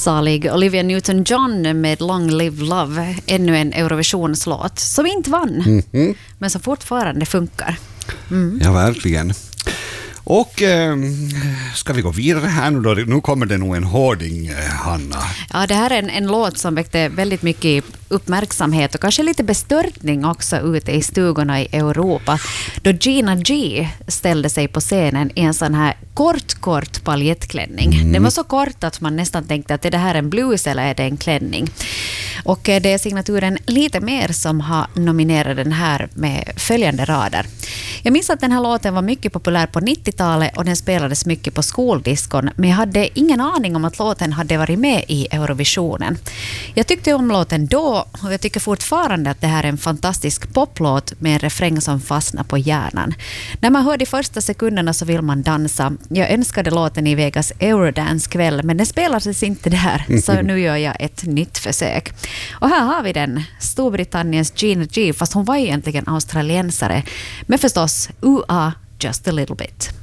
Salig Olivia Newton-John med Long Live Love, ännu en Eurovisionslåt som inte vann, men som fortfarande funkar. Ja, verkligen. Och ska vi gå vidare här nu då? Nu kommer det nog en hårding, Hanna. Ja, det här är en låt som väckte väldigt mycket uppmärksamhet och kanske lite bestörtning också ute i stugorna i Europa. Då Gina G ställde sig på scenen i en sån här kort paljettklänning. Den var så kort att man nästan tänkte att det här är en blus eller är det en klänning. Och det är signaturen Lite mer som har nominerat den här med följande rader. Jag minns att den här låten var mycket populär på 90-talet och den spelades mycket på skoldiskon, men jag hade ingen aning om att låten hade varit med i Eurovisionen. Jag tyckte om låten då och jag tycker fortfarande att det här är en fantastisk poplåt med en refräng som fastnar på hjärnan. När man hör de första sekunderna så vill man dansa. Jag önskade låten i Vegas Eurodance-kväll, men den spelades inte där, så nu gör jag ett nytt försök. Och här har vi den, Storbritanniens Gina G, fast hon var egentligen australiensare. Men förstås, just a little bit.